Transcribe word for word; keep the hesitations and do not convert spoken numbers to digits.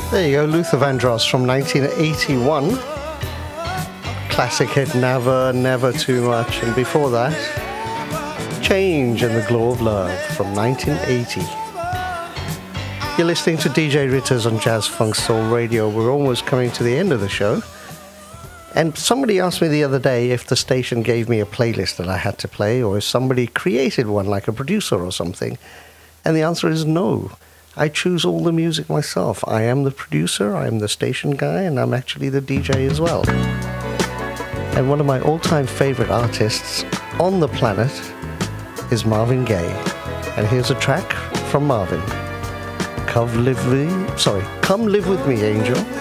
There you go, Luther Vandross from nineteen eighty-one. Classic hit Never, Never Too Much. And before that, Change in the Glow of Love from nineteen eighty. You're listening to D J Ritters on Jazz Funk Soul Radio. We're almost coming to the end of the show. And somebody asked me the other day if the station gave me a playlist that I had to play, or if somebody created one, like a producer or something. And the answer is no. I choose all the music myself. I am the producer, I am the station guy, and I'm actually the D J as well. And one of my all-time favorite artists on the planet is Marvin Gaye. And here's a track from Marvin. Come live with me, sorry, Come Live With Me, Angel.